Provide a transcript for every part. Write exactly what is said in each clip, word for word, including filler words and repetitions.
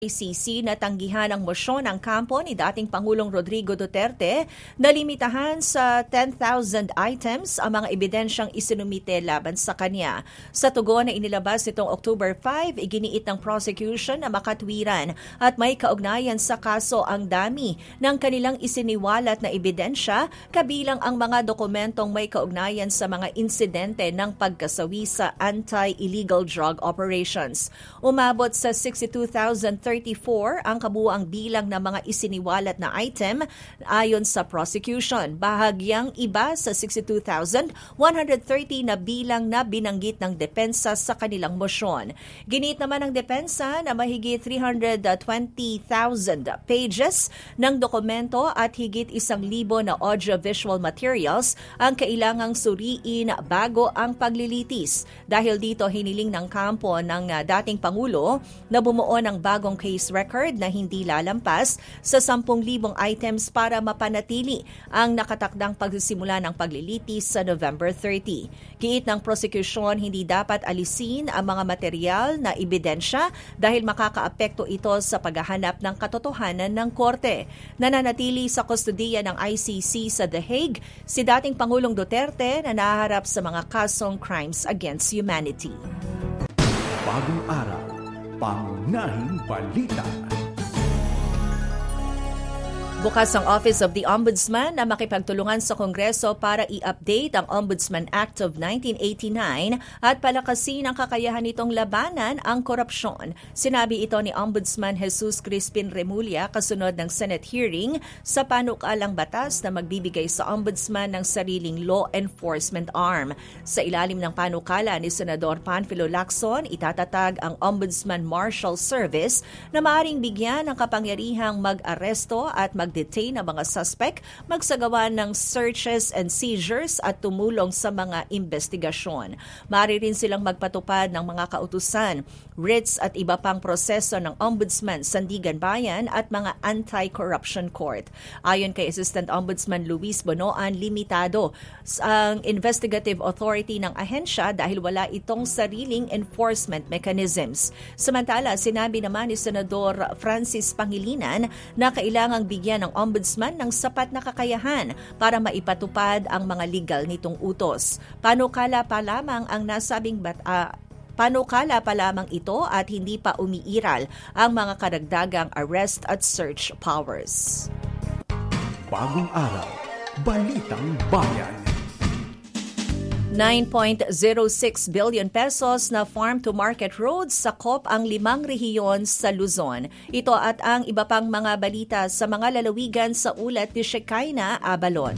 I C C na tanggihan ang mosyon ng kampo ni dating Pangulong Rodrigo Duterte na limitahan sa ten thousand items ang mga ebidensyang isinumite laban sa kanya. Sa tugon na inilabas nitong October five, iginiit ng prosecution na makatwiran at may kaugnayan sa kaso ang dami ng kanilang isiniwalat na ebidensya, kabilang ang mga dokumentong may kaugnayan sa mga insidente ng pagkasawi sa anti-illegal drug operations. Umabot sa sixty-two thousand thirty-four ang kabuuang bilang ng mga isiniwalat na item ayon sa prosecution. Bahagyang iba sa sixty-two thousand one hundred thirty na bilang na binanggit ng depensa sa kanilang mosyon. Ginit naman ng depensa na mahigit three hundred twenty thousand pages ng dokumento at higit isang libo na audio-visual materials ang kailangang suriin bago ang paglilitis. Dahil dito hiniling ng kampo ng dating Pangulo na bumuo ng bagong case record na hindi lalampas sa ten thousand items para mapanatili ang nakatakdang pagsisimula ng paglilitis sa November thirty. Giit ng prosecution, hindi dapat alisin ang mga material na ebidensya dahil makakaapekto ito sa paghahanap ng katotohanan ng korte. Nananatili sa kustudiya ng I C C sa The Hague si dating Pangulong Duterte na nahaharap sa mga kasong crimes against humanity. Bagong araw, pangunahing balita. Bukas ang Office of the Ombudsman na makipagtulungan sa Kongreso para i-update ang Ombudsman Act of nineteen eighty-nine at palakasin ang kakayahan nitong labanan ang korupsyon. Sinabi ito ni Ombudsman Jesus Crispin Remulla kasunod ng Senate hearing sa panukalang batas na magbibigay sa Ombudsman ng sariling law enforcement arm. Sa ilalim ng panukala ni Senador Panfilo Lacson, itatatag ang Ombudsman Marshal Service na maaaring bigyan ng kapangyarihang mag-aresto at mag detain ang mga suspect, magsagawa ng searches and seizures at tumulong sa mga investigasyon. Maaari rin silang magpatupad ng mga kautusan, writs at iba pang proseso ng Ombudsman, Sandigan Bayan at mga anti-corruption court. Ayon kay Assistant Ombudsman Luis Bonoan, limitado ang investigative authority ng ahensya dahil wala itong sariling enforcement mechanisms. Samantala, sinabi naman ni Senador Francis Pangilinan na kailangang bigyan ng Ombudsman ng sapat na kakayahan para maipatupad ang mga legal nitong utos. Panukala pa lamang ang nasabing bat, uh, panukala pa lamang ito at hindi pa umiiral ang mga karagdagang arrest at search powers. Bagong araw, Balitang Bayan. nine point zero six billion pesos na farm-to-market roads sakop ang limang rehiyon sa Luzon. Ito at ang iba pang mga balita sa mga lalawigan sa ulat ni Shekinah Abalon.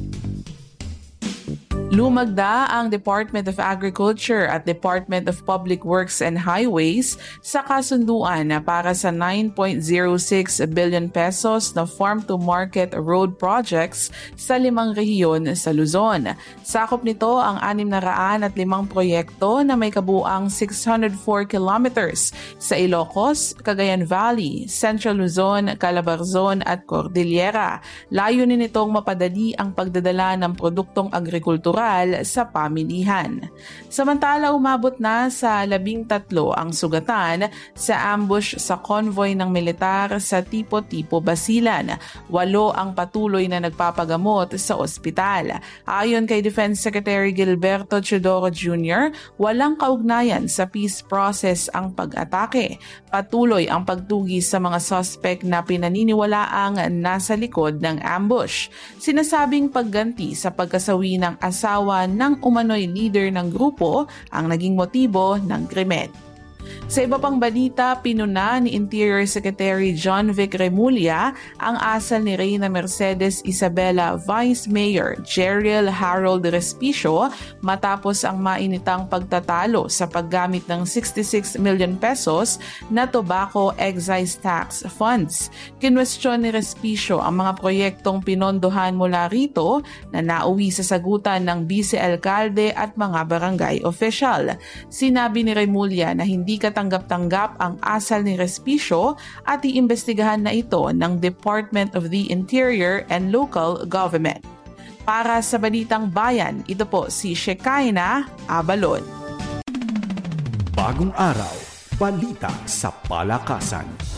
Lumagda ang Department of Agriculture at Department of Public Works and Highways sa kasunduan na para sa nine point zero six billion pesos na farm-to-market road projects sa limang rehiyon sa Luzon. Sakop nito ang anim na raan at limang proyekto na may kabuang six hundred four kilometers sa Ilocos, Cagayan Valley, Central Luzon, Calabarzon at Cordillera. Layunin nitong mapadali ang pagdadala ng produktong agrikultural sa pamilihan. Samantala, umabot na sa labing tatlo ang sugatan sa ambush sa convoy ng militar sa Tipo-Tipo, Basilan. Walo ang patuloy na nagpapagamot sa ospital. Ayon kay Defense Secretary Gilberto Teodoro Junior, walang kaugnayan sa peace process ang pag-atake. Patuloy ang pagtugis sa mga suspect na pinaniniwalaang nasa likod ng ambush. Sinasabing pagganti sa pagkasawi ng asawa ng umano'y leader ng grupo ang naging motibo ng krimen. Sa iba pang balita, pinuna ni Interior Secretary John Vic Remulla ang asal ni Reyna Mercedes Isabela Vice Mayor Jeriel Harold Respicio matapos ang mainitang pagtatalo sa paggamit ng sixty-six million pesos na tobacco excise tax funds. Kinwestiyon ni Respicio ang mga proyektong pinondohan mula rito na nauwi sa sagutan ng vice-alkalde at mga barangay official. Sinabi ni Remulla na hindi katanggap-tanggap ang asal ni Respicio at iimbestigahan na ito ng Department of the Interior and Local Government. Para sa Balitang Bayan, ito po si Shekinah Abalon. Bagong araw, balita sa palakasan.